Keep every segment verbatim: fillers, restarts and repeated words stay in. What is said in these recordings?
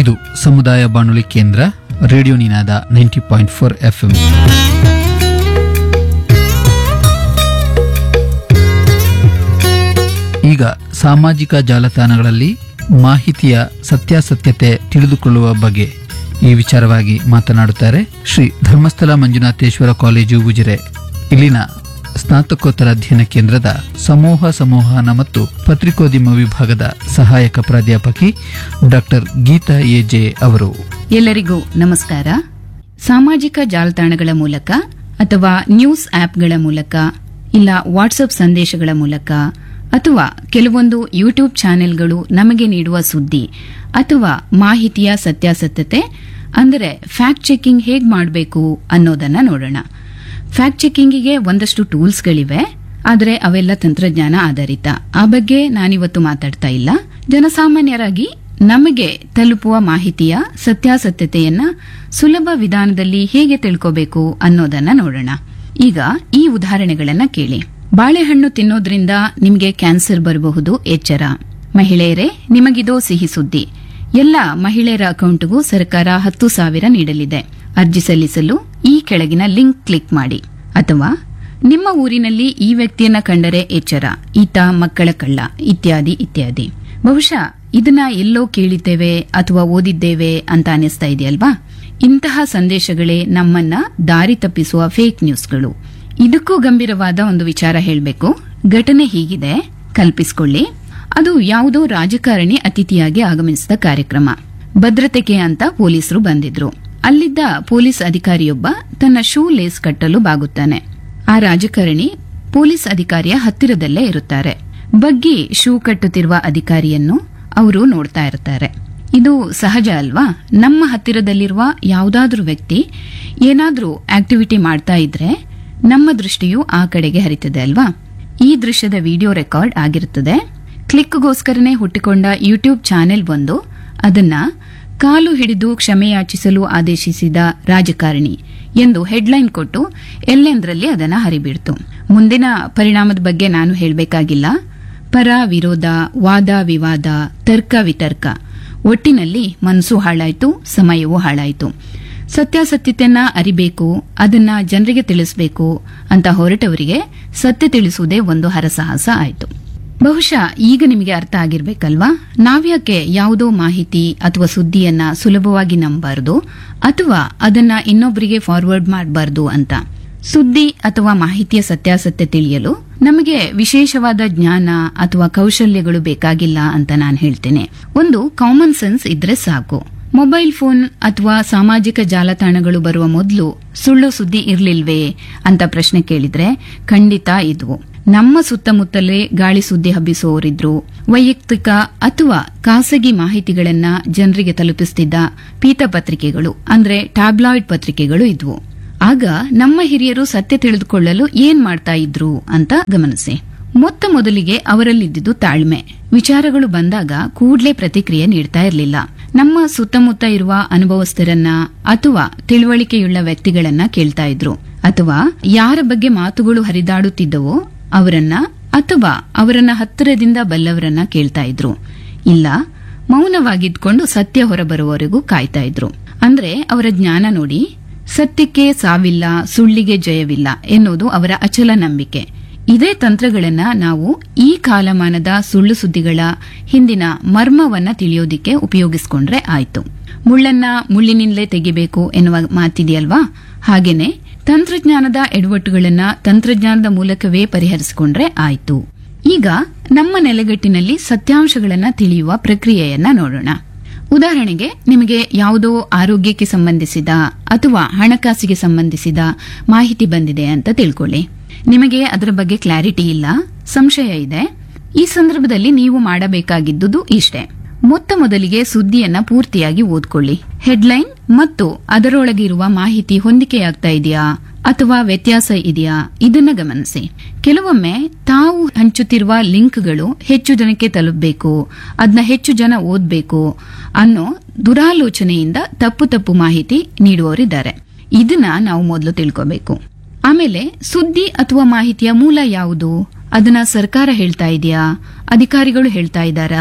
ಇದು ಸಮುದಾಯ ಬಾನುಲಿ ಕೇಂದ್ರ ರೇಡಿಯೋ ನಿನಾದ ninety point four F M. ಈಗ ಸಾಮಾಜಿಕ ಜಾಲತಾಣಗಳಲ್ಲಿ ಮಾಹಿತಿಯ ಸತ್ಯಾಸತ್ಯತೆ ತಿಳಿದುಕೊಳ್ಳುವ ಬಗ್ಗೆ ಈ ವಿಚಾರವಾಗಿ ಮಾತನಾಡುತ್ತಾರೆ ಶ್ರೀ ಧರ್ಮಸ್ಥಳ ಮಂಜುನಾಥೇಶ್ವರ ಕಾಲೇಜು ಉಜಿರೆ. ಇಲ್ಲಿನ ಸ್ನಾತಕೋತ್ತರ ಅಧ್ಯಯನ ಕೇಂದ್ರದ ಸಮೂಹ ಸಂವಹನ ಮತ್ತು ಪತ್ರಿಕೋದ್ಯಮ ವಿಭಾಗದ ಸಹಾಯಕ ಪ್ರಾಧ್ಯಾಪಕಿ ಡಾಕ್ಟರ್ ಗೀತಾ ಎ ಜೆ ಅವರು. ಎಲ್ಲರಿಗೂ ನಮಸ್ಕಾರ. ಸಾಮಾಜಿಕ ಜಾಲತಾಣಗಳ ಮೂಲಕ ಅಥವಾ ನ್ಯೂಸ್ ಆಪ್ಗಳ ಮೂಲಕ ಇಲ್ಲ ವಾಟ್ಸ್ಆಪ್ ಸಂದೇಶಗಳ ಮೂಲಕ ಅಥವಾ ಕೆಲವೊಂದು ಯೂಟ್ಯೂಬ್ ಚಾನೆಲ್ಗಳು ನಮಗೆ ನೀಡುವ ಸುದ್ದಿ ಅಥವಾ ಮಾಹಿತಿಯ ಸತ್ಯಾಸತ್ಯತೆ ಅಂದರೆ ಫ್ಯಾಕ್ಟ್ ಚೆಕಿಂಗ್ ಹೇಗೆ ಮಾಡಬೇಕು ಅನ್ನೋದನ್ನ ನೋಡೋಣ. ಫ್ಯಾಕ್ಟ್ ಚೆಕಿಂಗಿಗೆ ಒಂದಷ್ಟು ಟೂಲ್ಸ್ಗಳಿವೆ, ಆದರೆ ಅವೆಲ್ಲ ತಂತ್ರಜ್ಞಾನ ಆಧಾರಿತ. ಆ ಬಗ್ಗೆ ನಾನಿವತ್ತು ಮಾತಾಡ್ತಾ ಇಲ್ಲ. ಜನಸಾಮಾನ್ಯರಾಗಿ ನಮಗೆ ತಲುಪುವ ಮಾಹಿತಿಯ ಸತ್ಯಾಸತ್ಯತೆಯನ್ನ ಸುಲಭ ವಿಧಾನದಲ್ಲಿ ಹೇಗೆ ತಿಳ್ಕೋಬೇಕು ಅನ್ನೋದನ್ನ ನೋಡೋಣ. ಈಗ ಈ ಉದಾಹರಣೆಗಳನ್ನ ಕೇಳಿ. ಬಾಳೆಹಣ್ಣು ತಿನ್ನೋದ್ರಿಂದ ನಿಮಗೆ ಕ್ಯಾನ್ಸರ್ ಬರಬಹುದು, ಎಚ್ಚರ. ಮಹಿಳೆಯರೇ, ನಿಮಗಿದೋ ಸಿಹಿ ಸುದ್ದಿ. ಎಲ್ಲ ಮಹಿಳೆಯರ ಅಕೌಂಟ್ಗೂ ಸರ್ಕಾರ ಹತ್ತು ಸಾವಿರ ನೀಡಲಿದೆ. ಅರ್ಜಿ ಸಲ್ಲಿಸಲು ಈ ಕೆಳಗಿನ ಲಿಂಕ್ ಕ್ಲಿಕ್ ಮಾಡಿ. ಅಥವಾ ನಿಮ್ಮ ಊರಿನಲ್ಲಿ ಈ ವ್ಯಕ್ತಿಯನ್ನ ಕಂಡರೆ ಎಚ್ಚರ, ಈತ ಮಕ್ಕಳ ಕಳ್ಳ, ಇತ್ಯಾದಿ ಇತ್ಯಾದಿ. ಬಹುಶಃ ಇದನ್ನ ಎಲ್ಲೋ ಕೇಳಿದ್ದೇವೆ ಅಥವಾ ಓದಿದ್ದೇವೆ ಅಂತ ಅನಿಸ್ತಾ ಇದೆಯಲ್ವಾ? ಇಂತಹ ಸಂದೇಶಗಳೇ ನಮ್ಮನ್ನ ದಾರಿ ತಪ್ಪಿಸುವ ಫೇಕ್ ನ್ಯೂಸ್ಗಳು. ಇದಕ್ಕೂ ಗಂಭೀರವಾದ ಒಂದು ವಿಚಾರ ಹೇಳಬೇಕು. ಘಟನೆ ಹೀಗಿದೆ, ಕಲ್ಪಿಸಿಕೊಳ್ಳಿ. ಅದು ಯಾವುದೋ ರಾಜಕಾರಣಿ ಅತಿಥಿಯಾಗಿ ಆಗಮಿಸಿದ ಕಾರ್ಯಕ್ರಮ. ಭದ್ರತೆಗೆ ಅಂತ ಪೊಲೀಸರು ಬಂದಿದ್ರು. ಅಲ್ಲಿದ್ದ ಪೊಲೀಸ್ ಅಧಿಕಾರಿಯೊಬ್ಬ ತನ್ನ ಶೂ ಲೇಸ್ ಕಟ್ಟಲು ಬಾಗುತ್ತಾನೆ. ಆ ರಾಜಕಾರಣಿ ಪೊಲೀಸ್ ಅಧಿಕಾರಿಯ ಹತ್ತಿರದಲ್ಲೇ ಇರುತ್ತಾರೆ. ಬಗ್ಗಿ ಶೂ ಕಟ್ಟುತ್ತಿರುವ ಅಧಿಕಾರಿಯನ್ನು ಅವರು ನೋಡ್ತಾ ಇರ್ತಾರೆ. ಇದು ಸಹಜ ಅಲ್ವಾ? ನಮ್ಮ ಹತ್ತಿರದಲ್ಲಿರುವ ಯಾವುದಾದ್ರೂ ವ್ಯಕ್ತಿ ಏನಾದ್ರೂ ಆಕ್ಟಿವಿಟಿ ಮಾಡ್ತಾ ಇದ್ರೆ ನಮ್ಮ ದೃಷ್ಟಿಯು ಆ ಕಡೆಗೆ ಹರಿತದೆ ಅಲ್ವಾ? ಈ ದೃಶ್ಯದ ವಿಡಿಯೋ ರೆಕಾರ್ಡ್ ಆಗಿರುತ್ತದೆ. ಕ್ಲಿಕ್ಗೋಸ್ಕರನೇ ಹುಟ್ಟಿಕೊಂಡ ಯೂಟ್ಯೂಬ್ ಚಾನೆಲ್ ಒಂದು ಅದನ್ನ ಕಾಲು ಹಿಡಿದು ಕ್ಷಮೆಯಾಚಿಸಲು ಆದೇಶಿಸಿದ ರಾಜಕಾರಣಿ ಎಂದು ಹೆಡ್ಲೈನ್ ಕೊಟ್ಟು ಎಲ್ಲೆಂದರಲ್ಲಿ ಅದನ್ನ ಹರಿಬಿಡ್ತು. ಮುಂದಿನ ಪರಿಣಾಮದ ಬಗ್ಗೆ ನಾನು ಹೇಳಬೇಕಾಗಿಲ್ಲ. ಪರ ವಿರೋಧ, ವಾದ ವಿವಾದ, ತರ್ಕ ವಿತರ್ಕ, ಒಟ್ಟಿನಲ್ಲಿ ಮನಸ್ಸು ಹಾಳಾಯಿತು, ಸಮಯವೂ ಹಾಳಾಯಿತು. ಸತ್ಯಾಸತ್ಯತೆಯನ್ನ ಅರಿಬೇಕು, ಅದನ್ನ ಜನರಿಗೆ ತಿಳಿಸಬೇಕು ಅಂತ ಹೊರಟವರಿಗೆ ಸತ್ಯ ತಿಳಿಸುವುದೇ ಒಂದು ಹರಸಾಹಸ ಆಯಿತು. ಬಹುಶಃ ಈಗ ನಿಮಗೆ ಅರ್ಥ ಆಗಿರ್ಬೇಕಲ್ವಾ? ನಾವ್ಯಾಕೆ ಯಾವುದೋ ಮಾಹಿತಿ ಅಥವಾ ಸುದ್ದಿಯನ್ನ ಸುಲಭವಾಗಿ ನಂಬಬಾರದು ಅಥವಾ ಅದನ್ನ ಇನ್ನೊಬ್ಬರಿಗೆ ಫಾರ್ವರ್ಡ್ ಮಾಡಬಾರದು ಅಂತ. ಸುದ್ದಿ ಅಥವಾ ಮಾಹಿತಿಯ ಸತ್ಯಾಸತ್ಯ ತಿಳಿಯಲು ನಮಗೆ ವಿಶೇಷವಾದ ಜ್ಞಾನ ಅಥವಾ ಕೌಶಲ್ಯಗಳು ಬೇಕಾಗಿಲ್ಲ ಅಂತ ನಾನು ಹೇಳ್ತೇನೆ. ಒಂದು ಕಾಮನ್ ಸೆನ್ಸ್ ಇದ್ರೆ ಸಾಕು. ಮೊಬೈಲ್ ಫೋನ್ ಅಥವಾ ಸಾಮಾಜಿಕ ಜಾಲತಾಣಗಳು ಬರುವ ಮೊದಲು ಸುಳ್ಳು ಸುದ್ದಿ ಇರ್ಲಿಲ್ವೇ ಅಂತ ಪ್ರಶ್ನೆ ಕೇಳಿದ್ರೆ ಖಂಡಿತ ಇದ್ವು. ನಮ್ಮ ಸುತ್ತಮುತ್ತಲೇ ಗಾಳಿ ಸುದ್ದಿ ಹಬ್ಬಿಸುವವರಿದ್ರು. ವೈಯಕ್ತಿಕ ಅಥವಾ ಖಾಸಗಿ ಮಾಹಿತಿಗಳನ್ನ ಜನರಿಗೆ ತಲುಪಿಸುತ್ತಿದ್ದ ಪೀತಪತ್ರಿಕೆಗಳು ಅಂದ್ರೆ ಟ್ಯಾಬ್ಲಾಯ್ಡ್ ಪತ್ರಿಕೆಗಳು ಇದ್ವು. ಆಗ ನಮ್ಮ ಹಿರಿಯರು ಸತ್ಯ ತಿಳಿದುಕೊಳ್ಳಲು ಏನ್ ಮಾಡ್ತಾ ಇದ್ರು ಅಂತ ಗಮನಿಸಿ. ಮೊತ್ತ ಮೊದಲಿಗೆ ಅವರಲ್ಲಿದ್ದುದು ತಾಳ್ಮೆ. ವಿಚಾರಗಳು ಬಂದಾಗ ಕೂಡಲೇ ಪ್ರತಿಕ್ರಿಯೆ ನೀಡ್ತಾ ಇರಲಿಲ್ಲ. ನಮ್ಮ ಸುತ್ತಮುತ್ತ ಇರುವ ಅನುಭವಸ್ಥರನ್ನ ಅಥವಾ ತಿಳುವಳಿಕೆಯುಳ್ಳ ವ್ಯಕ್ತಿಗಳನ್ನ ಕೇಳ್ತಾ ಇದ್ರು. ಅಥವಾ ಯಾರ ಬಗ್ಗೆ ಮಾತುಗಳು ಹರಿದಾಡುತ್ತಿದ್ದವೋ ಅವರನ್ನ ಅಥವಾ ಅವರನ್ನ ಹತ್ತಿರದಿಂದ ಬಲ್ಲವರನ್ನ ಕೇಳ್ತಾ ಇದ್ರು. ಇಲ್ಲ, ಮೌನವಾಗಿದ್ಕೊಂಡು ಸತ್ಯ ಹೊರಬರುವವರೆಗೂ ಕಾಯ್ತಾ ಇದ್ರು. ಅಂದ್ರೆ ಅವರ ಜ್ಞಾನ ನೋಡಿ. ಸತ್ಯಕ್ಕೆ ಸಾವಿಲ್ಲ, ಸುಳ್ಳಿಗೆ ಜಯವಿಲ್ಲ ಎನ್ನುವುದು ಅವರ ಅಚಲ ನಂಬಿಕೆ. ಇದೇ ತಂತ್ರಗಳನ್ನ ನಾವು ಈ ಕಾಲಮಾನದ ಸುಳ್ಳು ಸುದ್ದಿಗಳ ಹಿಂದಿನ ಮರ್ಮವನ್ನ ತಿಳಿಯೋದಿಕ್ಕೆ ಉಪಯೋಗಿಸಿಕೊಂಡ್ರೆ ಆಯ್ತು. ಮುಳ್ಳನ್ನ ಮುಳ್ಳಿನಿಂದಲೇ ತೆಗಿಬೇಕು ಎನ್ನುವ ಮಾತಿದೆಯಲ್ವಾ? ಹಾಗೇನೆ ತಂತ್ರಜ್ಞಾನದ ಎಡವಟ್ಟುಗಳನ್ನ ತಂತ್ರಜ್ಞಾನದ ಮೂಲಕವೇ ಪರಿಹರಿಸಿಕೊಂಡ್ರೆ ಆಯ್ತು. ಈಗ ನಮ್ಮ ನೆಲೆಗಟ್ಟಿನಲ್ಲಿ ಸತ್ಯಾಂಶಗಳನ್ನ ತಿಳಿಯುವ ಪ್ರಕ್ರಿಯೆಯನ್ನ ನೋಡೋಣ. ಉದಾಹರಣೆಗೆ, ನಿಮಗೆ ಯಾವುದೋ ಆರೋಗ್ಯಕ್ಕೆ ಸಂಬಂಧಿಸಿದ ಅಥವಾ ಹಣಕಾಸಿಗೆ ಸಂಬಂಧಿಸಿದ ಮಾಹಿತಿ ಬಂದಿದೆ ಅಂತ ತಿಳ್ಕೊಳ್ಳಿ. ನಿಮಗೆ ಅದರ ಬಗ್ಗೆ ಕ್ಲಾರಿಟಿ ಇಲ್ಲ, ಸಂಶಯ ಇದೆ. ಈ ಸಂದರ್ಭದಲ್ಲಿ ನೀವು ಮಾಡಬೇಕಾಗಿದ್ದುದು ಇಷ್ಟೇ. ಮೊತ್ತ ಮೊದಲಿಗೆ ಸುದ್ದಿಯನ್ನ ಪೂರ್ತಿಯಾಗಿ ಓದ್ಕೊಳ್ಳಿ. ಹೆಡ್ಲೈನ್ ಮತ್ತು ಅದರೊಳಗಿರುವ ಮಾಹಿತಿ ಹೊಂದಿಕೆಯಾಗ್ತಾ ಇದೆಯಾ ಅಥವಾ ವ್ಯತ್ಯಾಸ ಇದೆಯಾ ಇದನ್ನ ಗಮನಿಸಿ. ಕೆಲವೊಮ್ಮೆ ತಾವು ಹಂಚುತ್ತಿರುವ ಲಿಂಕ್ಗಳು ಹೆಚ್ಚು ಜನಕ್ಕೆ ತಲುಪಬೇಕು, ಅದನ್ನ ಹೆಚ್ಚು ಜನ ಓದಬೇಕು ಅನ್ನೋ ದುರಾಲೋಚನೆಯಿಂದ ತಪ್ಪು ತಪ್ಪು ಮಾಹಿತಿ ನೀಡುವವರಿದ್ದಾರೆ. ಇದನ್ನ ನಾವು ಮೊದಲು ತಿಳ್ಕೋಬೇಕು. ಆಮೇಲೆ ಸುದ್ದಿ ಅಥವಾ ಮಾಹಿತಿಯ ಮೂಲ ಯಾವುದು? ಅದನ್ನ ಸರ್ಕಾರ ಹೇಳ್ತಾ ಇದೆಯಾ, ಅಧಿಕಾರಿಗಳು ಹೇಳ್ತಾ ಇದ್ದಾರಾ,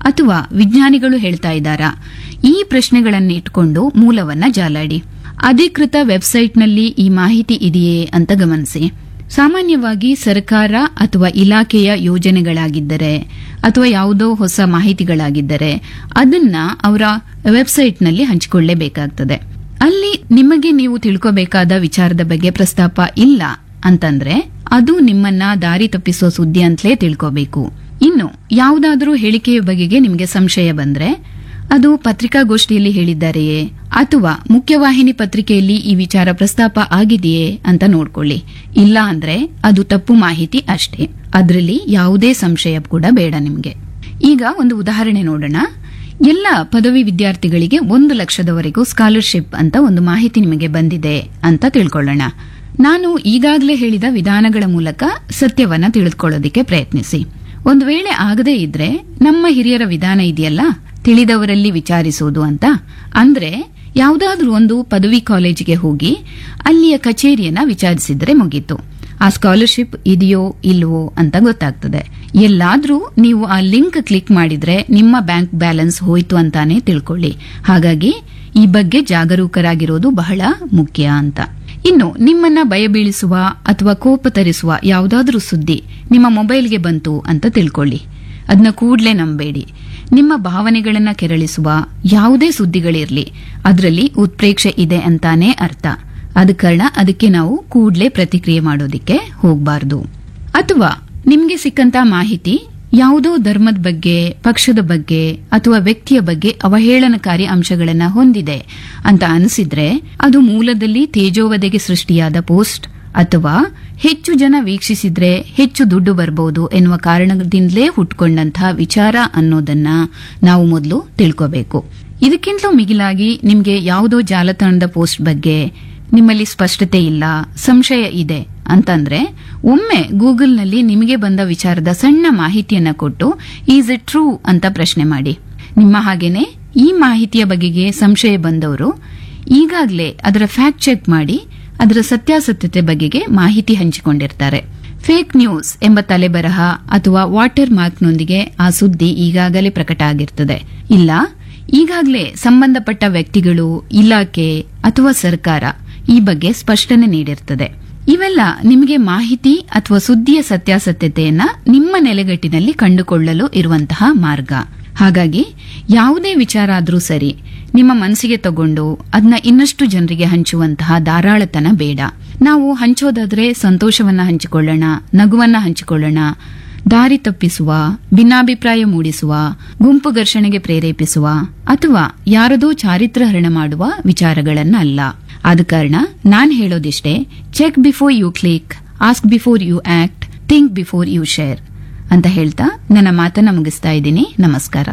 ಅಥವಾ ವಿಜ್ಞಾನಿಗಳು ಹೇಳ್ತಾ ಇದ್ದಾರಾ? ಈ ಪ್ರಶ್ನೆಗಳನ್ನು ಇಟ್ಕೊಂಡು ಮೂಲವನ್ನ ಜಾಲಾಡಿ. ಅಧಿಕೃತ ವೆಬ್ಸೈಟ್ನಲ್ಲಿ ಈ ಮಾಹಿತಿ ಇದೆಯೇ ಅಂತ ಗಮನಿಸಿ. ಸಾಮಾನ್ಯವಾಗಿ ಸರ್ಕಾರ ಅಥವಾ ಇಲಾಖೆಯ ಯೋಜನೆಗಳಾಗಿದ್ದರೆ ಅಥವಾ ಯಾವುದೋ ಹೊಸ ಮಾಹಿತಿಗಳಾಗಿದ್ದರೆ ಅದನ್ನ ಅವರ ವೆಬ್ಸೈಟ್ನಲ್ಲಿ ಹಂಚಿಕೊಳ್ಳಲೇಬೇಕಾಗ್ತದೆ. ಅಲ್ಲಿ ನಿಮಗೆ ನೀವು ತಿಳ್ಕೋಬೇಕಾದ ವಿಚಾರದ ಬಗ್ಗೆ ಪ್ರಸ್ತಾಪ ಇಲ್ಲ ಅಂತಂದ್ರೆ ಅದು ನಿಮ್ಮನ್ನ ದಾರಿ ತಪ್ಪಿಸುವ ಸುದ್ದಿ ಅಂತಲೇ ತಿಳ್ಕೋಬೇಕು. ಇನ್ನು ಯಾವುದಾದ್ರೂ ಹೇಳಿಕೆಯ ಬಗೆಗೆ ನಿಮಗೆ ಸಂಶಯ ಬಂದ್ರೆ ಅದು ಪತ್ರಿಕಾಗೋಷ್ಠಿಯಲ್ಲಿ ಹೇಳಿದ್ದಾರೆಯೇ ಅಥವಾ ಮುಖ್ಯವಾಹಿನಿ ಪತ್ರಿಕೆಯಲ್ಲಿ ಈ ವಿಚಾರ ಪ್ರಸ್ತಾಪ ಆಗಿದೆಯೇ ಅಂತ ನೋಡ್ಕೊಳ್ಳಿ. ಇಲ್ಲ ಅಂದ್ರೆ ಅದು ತಪ್ಪು ಮಾಹಿತಿ ಅಷ್ಟೇ. ಅದರಲ್ಲಿ ಯಾವುದೇ ಸಂಶಯ ಕೂಡ ಬೇಡ ನಿಮ್ಗೆ. ಈಗ ಒಂದು ಉದಾಹರಣೆ ನೋಡೋಣ. ಎಲ್ಲ ಪದವಿ ವಿದ್ಯಾರ್ಥಿಗಳಿಗೆ ಒಂದು ಲಕ್ಷದವರೆಗೂ ಸ್ಕಾಲರ್ಶಿಪ್ ಅಂತ ಒಂದು ಮಾಹಿತಿ ನಿಮಗೆ ಬಂದಿದೆ ಅಂತ ತಿಳ್ಕೊಳ್ಳೋಣ. ನಾನು ಈಗಾಗಲೇ ಹೇಳಿದ ವಿಧಾನಗಳ ಮೂಲಕ ಸತ್ಯವನ್ನ ತಿಳಿದುಕೊಳ್ಳೋದಿಕ್ಕೆ ಪ್ರಯತ್ನಿಸಿ. ಒಂದು ವೇಳೆ ಆಗದೇ ಇದ್ರೆ ನಮ್ಮ ಹಿರಿಯರ ವಿಧಾನ ಇದೆಯಲ್ಲ, ತಿಳಿದವರಲ್ಲಿ ವಿಚಾರಿಸುವುದು ಅಂತ, ಅಂದ್ರೆ ಯಾವುದಾದ್ರೂ ಒಂದು ಪದವಿ ಕಾಲೇಜಿಗೆ ಹೋಗಿ ಅಲ್ಲಿಯ ಕಚೇರಿಯನ್ನ ವಿಚಾರಿಸಿದ್ರೆ ಮುಗೀತು. ಆ ಸ್ಕಾಲರ್ಶಿಪ್ ಇದೆಯೋ ಇಲ್ವೋ ಅಂತ ಗೊತ್ತಾಗ್ತದೆ. ಎಲ್ಲಾದ್ರೂ ನೀವು ಆ ಲಿಂಕ್ ಕ್ಲಿಕ್ ಮಾಡಿದ್ರೆ ನಿಮ್ಮ ಬ್ಯಾಂಕ್ ಬ್ಯಾಲೆನ್ಸ್ ಹೋಯ್ತು ಅಂತಾನೆ ತಿಳ್ಕೊಳ್ಳಿ. ಹಾಗಾಗಿ ಈ ಬಗ್ಗೆ ಜಾಗರೂಕರಾಗಿರೋದು ಬಹಳ ಮುಖ್ಯ ಅಂತ. ಇನ್ನು ನಿಮ್ಮನ್ನ ಭಯಬೀಳಿಸುವ ಅಥವಾ ಕೋಪ ತರಿಸುವ ಯಾವುದಾದ್ರೂ ಸುದ್ದಿ ನಿಮ್ಮ ಮೊಬೈಲ್ಗೆ ಬಂತು ಅಂತ ತಿಳ್ಕೊಳ್ಳಿ. ಅದನ್ನ ಕೂಡ್ಲೇ ನಂಬೇಡಿ. ನಿಮ್ಮ ಭಾವನೆಗಳನ್ನ ಕೆರಳಿಸುವ ಯಾವುದೇ ಸುದ್ದಿಗಳಿರ್ಲಿ ಅದರಲ್ಲಿ ಉತ್ಪ್ರೇಕ್ಷೆ ಇದೆ ಅಂತಾನೇ ಅರ್ಥ. ಆದ ಕಾರಣ ಅದಕ್ಕೆ ನಾವು ಕೂಡ್ಲೇ ಪ್ರತಿಕ್ರಿಯೆ ಮಾಡೋದಿಕ್ಕೆ ಹೋಗಬಾರದು. ಅಥವಾ ನಿಮ್ಗೆ ಸಿಕ್ಕಂತ ಮಾಹಿತಿ ಯಾವುದೋ ಧರ್ಮದ ಬಗ್ಗೆ, ಪಕ್ಷದ ಬಗ್ಗೆ ಅಥವಾ ವ್ಯಕ್ತಿಯ ಬಗ್ಗೆ ಅವಹೇಳನಕಾರಿ ಅಂಶಗಳನ್ನ ಹೊಂದಿದೆ ಅಂತ ಅನಿಸಿದ್ರೆ ಅದು ಮೂಲದಲ್ಲಿ ತೇಜೋವಧೆಗೆ ಸೃಷ್ಟಿಯಾದ ಪೋಸ್ಟ್ ಅಥವಾ ಹೆಚ್ಚು ಜನ ವೀಕ್ಷಿಸಿದ್ರೆ ಹೆಚ್ಚು ದುಡ್ಡು ಬರಬಹುದು ಎನ್ನುವ ಕಾರಣದಿಂದಲೇ ಹುಟ್ಕೊಂಡಂತಹ ವಿಚಾರ ಅನ್ನೋದನ್ನ ನಾವು ಮೊದಲು ತಿಳ್ಕೋಬೇಕು. ಇದಕ್ಕಿಂತಲೂ ಮಿಗಿಲಾಗಿ ನಿಮ್ಗೆ ಯಾವುದೋ ಜಾಲತಾಣದ ಪೋಸ್ಟ್ ಬಗ್ಗೆ ನಿಮ್ಮಲ್ಲಿ ಸ್ಪಷ್ಟತೆ ಇಲ್ಲ, ಸಂಶಯ ಇದೆ ಅಂತಂದ್ರೆ ಒಮ್ಮೆ ಗೂಗಲ್ನಲ್ಲಿ ನಿಮಗೆ ಬಂದ ವಿಚಾರದ ಸಣ್ಣ ಮಾಹಿತಿಯನ್ನ ಕೊಟ್ಟು ಈಸ್ ಇಟ್ ಟ್ರೂ ಅಂತ ಪ್ರಶ್ನೆ ಮಾಡಿ. ನಿಮ್ಮ ಹಾಗೇನೆ ಈ ಮಾಹಿತಿಯ ಬಗೆಗೆ ಸಂಶಯ ಬಂದವರು ಈಗಾಗಲೇ ಅದರ ಫ್ಯಾಕ್ಟ್ ಚೆಕ್ ಮಾಡಿ ಅದರ ಸತ್ಯಾಸತ್ಯತೆ ಬಗೆಗೆ ಮಾಹಿತಿ ಹಂಚಿಕೊಂಡಿರ್ತಾರೆ. ಫೇಕ್ ನ್ಯೂಸ್ ಎಂಬ ತಲೆಬರಹ ಅಥವಾ ವಾಟರ್ ಮಾರ್ಕ್ನೊಂದಿಗೆ ಆ ಸುದ್ದಿ ಈಗಾಗಲೇ ಪ್ರಕಟ ಆಗಿರ್ತದೆ. ಇಲ್ಲ, ಈಗಾಗಲೇ ಸಂಬಂಧಪಟ್ಟ ವ್ಯಕ್ತಿಗಳು, ಇಲಾಖೆ ಅಥವಾ ಸರ್ಕಾರ ಈ ಬಗ್ಗೆ ಸ್ಪಷ್ಟನೆ ನೀಡಿರ್ತದೆ. ಇವೆಲ್ಲ ನಿಮಗೆ ಮಾಹಿತಿ ಅಥವಾ ಸುದ್ದಿಯ ಸತ್ಯಾಸತ್ಯತೆಯನ್ನ ನಿಮ್ಮ ನೆಲೆಗಟ್ಟಿನಲ್ಲಿ ಕಂಡುಕೊಳ್ಳಲು ಇರುವಂತಹ ಮಾರ್ಗ. ಹಾಗಾಗಿ ಯಾವುದೇ ವಿಚಾರ ಆದ್ರೂ ಸರಿ, ನಿಮ್ಮ ಮನಸ್ಸಿಗೆ ತಗೊಂಡು ಅದನ್ನ ಇನ್ನಷ್ಟು ಜನರಿಗೆ ಹಂಚುವಂತಹ ಧಾರಾಳತನ ಬೇಡ. ನಾವು ಹಂಚೋದಾದ್ರೆ ಸಂತೋಷವನ್ನ ಹಂಚಿಕೊಳ್ಳೋಣ, ನಗುವನ್ನ ಹಂಚಿಕೊಳ್ಳೋಣ. ದಾರಿ ತಪ್ಪಿಸುವ, ಭಿನ್ನಾಭಿಪ್ರಾಯ ಮೂಡಿಸುವ, ಗುಂಪು ಘರ್ಷಣೆಗೆ ಪ್ರೇರೇಪಿಸುವ ಅಥವಾ ಯಾರದೋ ಚಾರಿತ್ರಹರಣ ಮಾಡುವ ವಿಚಾರಗಳನ್ನ ಅಲ್ಲ. ಆದ ಕಾರಣ ನಾನ್ ಹೇಳೋದಿಷ್ಟೇ, check before you click, ask before you act, think before you share ಅಂತ ಹೇಳ್ತಾ ನನ್ನ ಮಾತನ್ನ ಮುಗಿಸ್ತಾ ಇದ್ದೀನಿ. ನಮಸ್ಕಾರ.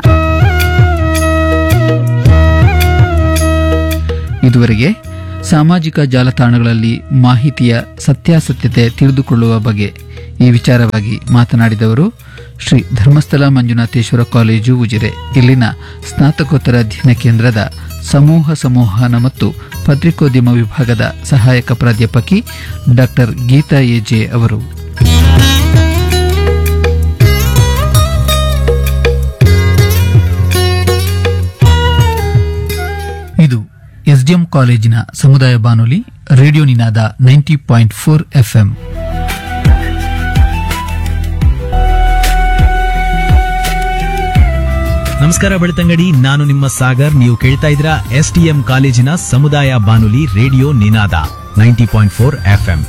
ಇದುವರೆಗೆ ಸಾಮಾಜಿಕ ಜಾಲತಾಣಗಳಲ್ಲಿ ಮಾಹಿತಿಯ ಸತ್ಯಾಸತ್ಯತೆ ತಿಳಿದುಕೊಳ್ಳುವ ಬಗ್ಗೆ ಈ ವಿಚಾರವಾಗಿ ಮಾತನಾಡಿದವರು ಶ್ರೀ ಧರ್ಮಸ್ಥಳ ಮಂಜುನಾಥೇಶ್ವರ ಕಾಲೇಜು ಉಜಿರೆ, ಇಲ್ಲಿನ ಸ್ನಾತಕೋತ್ತರ ಅಧ್ಯಯನ ಕೇಂದ್ರದ ಸಮೂಹ ಸಂವಹನ ಮತ್ತು ಪತ್ರಿಕೋದ್ಯಮ ವಿಭಾಗದ ಸಹಾಯಕ ಪ್ರಾಧ್ಯಾಪಕಿ ಡಾಕ್ಟರ್ ಗೀತಾ ಎಜೆ ಅವರು. ಇದು ಎಸ್ಡಿಎಂ ಕಾಲೇಜಿನ ಸಮುದಾಯ ಬಾನುಲಿ ರೇಡಿಯೋ ನಿನಾದ ನೈಂಟಿ ಪಾಯಿಂಟ್ ಫೋರ್ ಎಫ್ಎಂ. ನಮಸ್ಕಾರ ಬೆಳ್ತಂಗಡಿ, ನಾನು ನಿಮ್ಮ ಸಾಗರ್. ನೀವು ಕೇಳ್ತಾ ಇದ್ದೀರಾ ಎಸ್ಟಿಎಂ ಕಾಲೇಜಿನ ಸಮುದಾಯ ಬಾನುಲಿ ರೇಡಿಯೋ ನಿನಾದ ನೈಂಟಿ ಪಾಯಿಂಟ್ ಫೋರ್ ಎಫ್ಎಂ.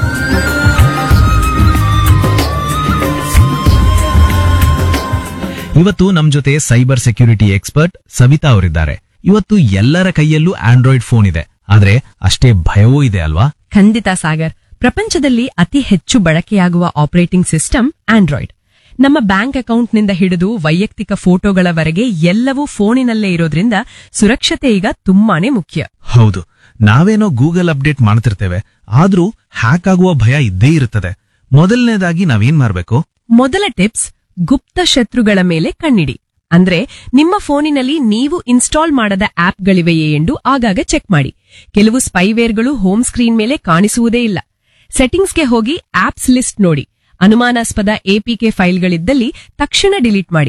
ಇವತ್ತು ನಮ್ ಜೊತೆ ಸೈಬರ್ ಸೆಕ್ಯೂರಿಟಿ ಎಕ್ಸ್ಪರ್ಟ್ ಸವಿತಾ ಅವರಿದ್ದಾರೆ. ಇವತ್ತು ಎಲ್ಲರ ಕೈಯಲ್ಲೂ ಆಂಡ್ರಾಯ್ಡ್ ಫೋನ್ ಇದೆ, ಆದ್ರೆ ಅಷ್ಟೇ ಭಯವೂ ಇದೆ ಅಲ್ವಾ? ಖಂಡಿತ ಸಾಗರ್. ಪ್ರಪಂಚದಲ್ಲಿ ಅತಿ ಹೆಚ್ಚು ಬಳಕೆಯಾಗುವ ಆಪರೇಟಿಂಗ್ ಸಿಸ್ಟಮ್ ಆಂಡ್ರಾಯ್ಡ್. ನಮ್ಮ ಬ್ಯಾಂಕ್ ಅಕೌಂಟ್ನಿಂದ ಹಿಡಿದು ವೈಯಕ್ತಿಕ ಫೋಟೋಗಳವರೆಗೆ ಎಲ್ಲವೂ ಫೋನಿನಲ್ಲೇ ಇರೋದ್ರಿಂದ ಸುರಕ್ಷತೆ ಈಗ ತುಂಬಾನೇ ಮುಖ್ಯ. ಹೌದು, ನಾವೇನೋ ಗೂಗಲ್ ಅಪ್ಡೇಟ್ ಮಾಡ್ತಿರ್ತೇವೆ, ಆದ್ರೂ ಹ್ಯಾಕ್ ಆಗುವ ಭಯ ಇದ್ದೇ ಇರುತ್ತದೆ. ಮೊದಲನೇದಾಗಿ ನಾವೇನ್ ಮಾಡ್ಬೇಕು? ಮೊದಲ ಟಿಪ್ಸ್, ಗುಪ್ತ ಶತ್ರುಗಳ ಮೇಲೆ ಕಣ್ಣಿಡಿ. ಅಂದ್ರೆ ನಿಮ್ಮ ಫೋನಿನಲ್ಲಿ ನೀವು ಇನ್ಸ್ಟಾಲ್ ಮಾಡದ ಆಪ್ಗಳಿವೆಯೇ ಎಂದು ಆಗಾಗ ಚೆಕ್ ಮಾಡಿ. ಕೆಲವು ಸ್ಪೈವೇರ್ಗಳು ಹೋಮ್ ಸ್ಕ್ರೀನ್ ಮೇಲೆ ಕಾಣಿಸುವುದೇ ಇಲ್ಲ. ಸೆಟ್ಟಿಂಗ್ಸ್ಗೆ ಹೋಗಿ ಆಪ್ಸ್ ಲಿಸ್ಟ್ ನೋಡಿ. ಅನುಮಾನಾಸ್ಪದ ಎಪಿಕೆ ಫೈಲ್ಗಳಿದ್ದಲ್ಲಿ ತಕ್ಷಣ ಡಿಲೀಟ್ ಮಾಡಿ.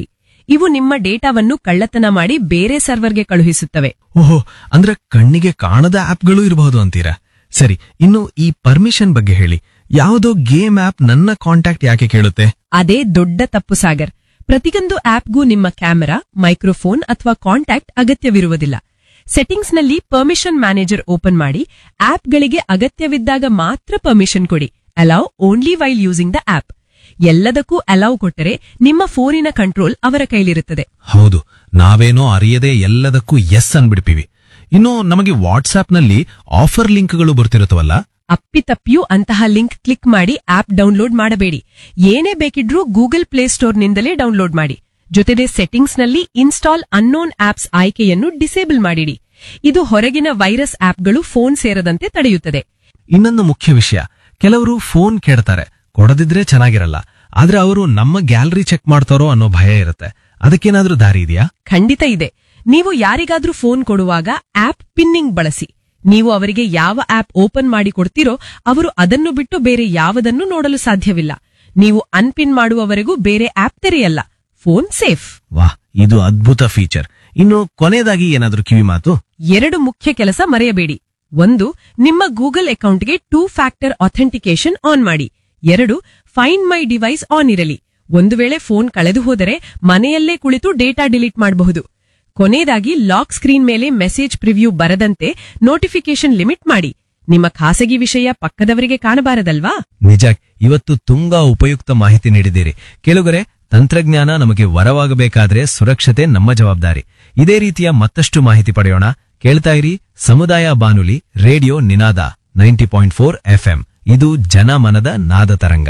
ಇವು ನಿಮ್ಮ ಡೇಟಾವನ್ನು ಕಳ್ಳತನ ಮಾಡಿ ಬೇರೆ ಸರ್ವರ್ಗೆ ಕಳುಹಿಸುತ್ತವೆ. ಓಹೋ, ಅಂದ್ರೆ ಕಣ್ಣಿಗೆ ಕಾಣದ ಆಪ್ಗಳು ಇರಬಹುದು ಅಂತೀರಾ? ಸರಿ, ಇನ್ನು ಈ ಪರ್ಮಿಷನ್ ಬಗ್ಗೆ ಹೇಳಿ. ಯಾವುದೋ ಗೇಮ್ ಆಪ್ ನನ್ನ ಕಾಂಟ್ಯಾಕ್ಟ್ ಯಾಕೆ ಕೇಳುತ್ತೆ? ಅದೇ ದೊಡ್ಡ ತಪ್ಪು ಸಾಗರ್. ಪ್ರತಿಯೊಂದು ಆಪ್ಗೂ ನಿಮ್ಮ ಕ್ಯಾಮೆರಾ, ಮೈಕ್ರೋಫೋನ್ ಅಥವಾ ಕಾಂಟ್ಯಾಕ್ಟ್ ಅಗತ್ಯವಿರುವುದಿಲ್ಲ. ಸೆಟ್ಟಿಂಗ್ಸ್ನಲ್ಲಿ ಪರ್ಮಿಷನ್ ಮ್ಯಾನೇಜರ್ ಓಪನ್ ಮಾಡಿ ಆಪ್ಗಳಿಗೆ ಅಗತ್ಯವಿದ್ದಾಗ ಮಾತ್ರ ಪರ್ಮಿಷನ್ ಕೊಡಿ. Allow only while using the app. ಎಲ್ಲದಕ್ಕೂ ಅಲೌ ಕೊಟ್ಟರೆ ನಿಮ್ಮ ಫೋನಿನ ಕಂಟ್ರೋಲ್ ಅವರ ಕೈಲಿರುತ್ತದೆ. ಹೌದು, ನಾವೇನೋ ಅರಿಯದೆ ಎಲ್ಲದಕ್ಕೂ ಎಸ್ ಅನ್ಬಿಡ್ತೀವಿ. ಇನ್ನು ನಮಗೆ ವಾಟ್ಸ್ಆಪ್ನಲ್ಲಿ ಆಫರ್ ಲಿಂಕ್ಗಳು ಬರ್ತಿರುತ್ತವಲ್ಲ, ಅಪ್ಪಿತಪ್ಪಿಯೂ ಅಂತಹ ಲಿಂಕ್ ಕ್ಲಿಕ್ ಮಾಡಿ ಆಪ್ ಡೌನ್ಲೋಡ್ ಮಾಡಬೇಡಿ. ಏನೇ ಬೇಕಿದ್ರೂ ಗೂಗಲ್ ಪ್ಲೇಸ್ಟೋರ್ನಿಂದಲೇ ಡೌನ್ಲೋಡ್ ಮಾಡಿ. ಜೊತೆಗೆ ಸೆಟ್ಟಿಂಗ್ಸ್ನಲ್ಲಿ ಇನ್ಸ್ಟಾಲ್ ಅನ್ನೋನ್ ಆಪ್ಸ್ ಆಯ್ಕೆಯನ್ನು ಡಿಸೇಬಲ್ ಮಾಡಿಡಿ. ಇದು ಹೊರಗಿನ ವೈರಸ್ ಆಪ್ಗಳು ಫೋನ್ ಸೇರದಂತೆ ತಡೆಯುತ್ತದೆ. ಇನ್ನೊಂದು ಮುಖ್ಯ ವಿಷಯ, ಕೆಲವರು ಫೋನ್ ಕೇಳ್ತಾರೆ, ಕೊಡದಿದ್ರೆ ಚೆನ್ನಾಗಿರಲ್ಲ. ಆದ್ರೆ ಅವರು ನಮ್ಮ ಗ್ಯಾಲರಿ ಚೆಕ್ ಮಾಡ್ತಾರೋ ಅನ್ನೋ ಭಯ ಇರುತ್ತೆ. ಅದಕ್ಕೇನಾದ್ರೂ ದಾರಿ ಇದೆಯಾ? ಖಂಡಿತ ಇದೆ. ನೀವು ಯಾರಿಗಾದ್ರೂ ಫೋನ್ ಕೊಡುವಾಗ ಆಪ್ ಪಿನ್ನಿಂಗ್ ಬಳಸಿ. ನೀವು ಅವರಿಗೆ ಯಾವ ಆಪ್ ಓಪನ್ ಮಾಡಿ ಕೊಡ್ತೀರೋ ಅವರು ಅದನ್ನು ಬಿಟ್ಟು ಬೇರೆ ಯಾವುದನ್ನು ನೋಡಲು ಸಾಧ್ಯವಿಲ್ಲ. ನೀವು ಅನ್ಪಿನ್ ಮಾಡುವವರೆಗೂ ಬೇರೆ ಆಪ್ ತೆರೆಯಲ್ಲ. Phone safe. ವಾಹ್, ಇದು ಅದ್ಭುತ ಫೀಚರ್. ಇನ್ನು ಕೊನೆಯದಾಗಿ ಏನಾದ್ರೂ ಕಿವಿ ಮಾತು? ಎರಡು ಮುಖ್ಯ ಕೆಲಸ ಮರೆಯಬೇಡಿ. ಒಂದು, ನಿಮ್ಮ ಗೂಗಲ್ ಅಕೌಂಟ್ಗೆ ಟೂ ಫ್ಯಾಕ್ಟರ್ ಅಥೆಂಟಿಕೇಶನ್ ಆನ್ ಮಾಡಿ. ಎರಡು, ಫೈಂಡ್ ಮೈ ಡಿವೈಸ್ ಆನ್ ಇರಲಿ. ಒಂದು ವೇಳೆ ಫೋನ್ ಕಳೆದು ಹೋದರೆ ಮನೆಯಲ್ಲೇ ಕುಳಿತು ಡೇಟಾ ಡಿಲೀಟ್ ಮಾಡಬಹುದು. ಕೊನೆಯದಾಗಿ ಲಾಕ್ ಸ್ಕ್ರೀನ್ ಮೇಲೆ ಮೆಸೇಜ್ ಪ್ರಿವ್ಯೂ ಬರದಂತೆ ನೋಟಿಫಿಕೇಶನ್ ಲಿಮಿಟ್ ಮಾಡಿ. ನಿಮ್ಮ ಖಾಸಗಿ ವಿಷಯ ಪಕ್ಕದವರಿಗೆ ಕಾಣಬಾರದಲ್ವಾ? ನಿಜ, ಇವತ್ತು ತುಂಬಾ ಉಪಯುಕ್ತ ಮಾಹಿತಿ ನೀಡಿದ್ದೀರಿ. ಕೆಲವರೆ, ತಂತ್ರಜ್ಞಾನ ನಮಗೆ ವರವಾಗಬೇಕಾದ್ರೆ ಸುರಕ್ಷತೆ ನಮ್ಮ ಜವಾಬ್ದಾರಿ. ಇದೇ ರೀತಿಯ ಮತ್ತಷ್ಟು ಮಾಹಿತಿ ಪಡೆಯೋಣ. ಕೇಳ್ತಾ ಇರಿ ಸಮುದಾಯ ಬಾನುಲಿ ರೇಡಿಯೋ ನಿನಾದ ನೈಂಟಿ ಪಾಯಿಂಟ್ ಫೋರ್ ಎಫ್ಎಂ. ಇದು ಜನಮನದ ನಾದ ತರಂಗ.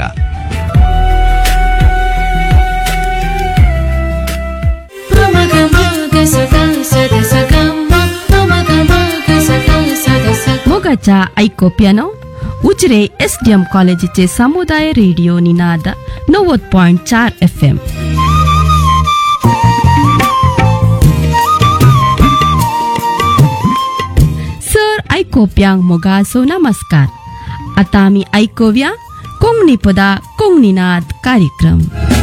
मोगाच्या ऐकोप्यानो उजरे एसडीएम कॉलेजीचे समुदाय रेडिओ निनाद नव्वद पॉइंट चार एफ एम. सर ऐकोप्यांक मोगासो नमस्कार. आता आम्ही ऐकूया कोंगणी पदा कोंगणीनाद कार्यक्रम.